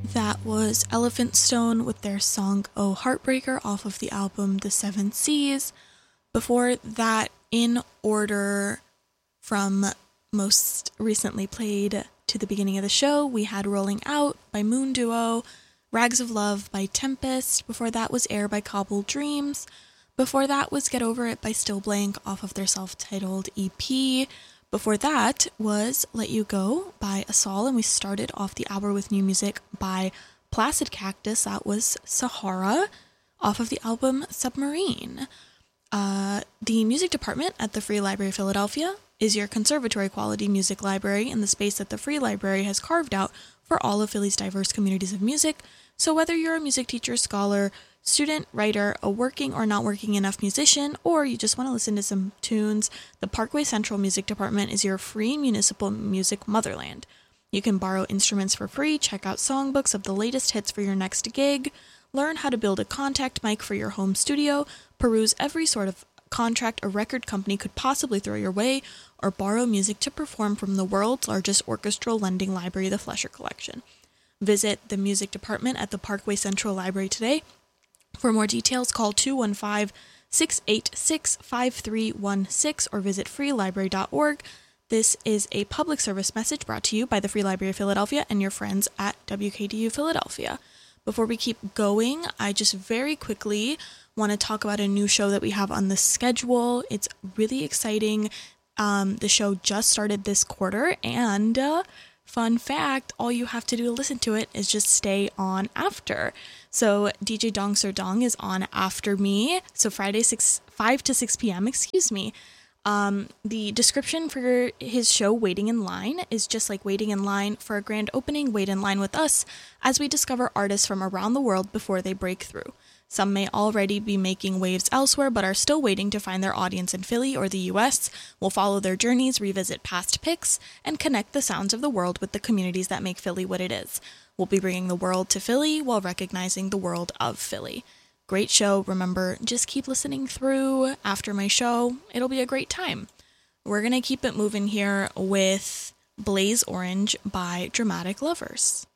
That was Elephant Stone with their song Oh Heartbreaker off of the album The Seven Seas. Before that, in order from most recently played to the beginning of the show, we had Rolling Out by Moon Duo, Rags of Love by Tempest. Before that was Air by Cobbled Dreams. Before that was Get Over It by Still Blank off of their self-titled EP. Before that was Let You Go by Asal, and we started off the hour with new music by Placid Cactus. That was Sahara off of the album Submarine. The music department at the Free Library of Philadelphia is your conservatory quality music library in the space that the Free Library has carved out for all of Philly's diverse communities of music. So whether you're a music teacher, scholar, student, writer, a working or not working enough musician, or you just want to listen to some tunes, the Parkway Central Music Department is your free municipal music motherland. You can borrow instruments for free, check out songbooks of the latest hits for your next gig, learn how to build a contact mic for your home studio, peruse every sort of contract a record company could possibly throw your way, or borrow music to perform from the world's largest orchestral lending library, the Flesher Collection. Visit the music department at the Parkway Central Library today. For more details, call 215-686-5316 or visit freelibrary.org. This is a public service message brought to you by the Free Library of Philadelphia and your friends at WKDU Philadelphia. Before we keep going, I just very quickly want to talk about a new show that we have on the schedule. It's really exciting. The show just started this quarter, and fun fact, all you have to do to listen to it is just stay on after. So DJ Dong Sir Dong is on after me. So Friday 5 to 6 p.m., the description for his show, Waiting in Line, is just like waiting in line for a grand opening. Wait in line with us as we discover artists from around the world before they break through. Some may already be making waves elsewhere, but are still waiting to find their audience in Philly or the US. We'll follow their journeys, revisit past picks, and connect the sounds of the world with the communities that make Philly what it is. We'll be bringing the world to Philly while recognizing the world of Philly. Great show. Remember, just keep listening through after my show. It'll be a great time. We're going to keep it moving here with Blaze Orange by Dramatic Lovers.